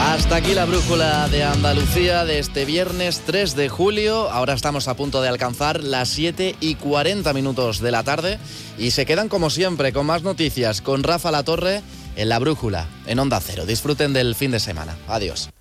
Hasta aquí la brújula de Andalucía de este viernes 3 de julio. Ahora estamos a punto de alcanzar las 7:40 de la tarde y se quedan como siempre con más noticias con Rafa Latorre en La Brújula, en Onda Cero. Disfruten del fin de semana. Adiós.